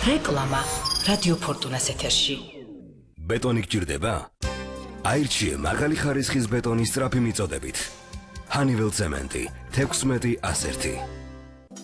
რეკლამა რადიო ფორტუნას ეთერში. ბეტონი გჭირდება? აირჩიე მაღალი ხარისხის ბეტონის სწრაფი მიწოდებით. Honeywell ცემენტი 16 101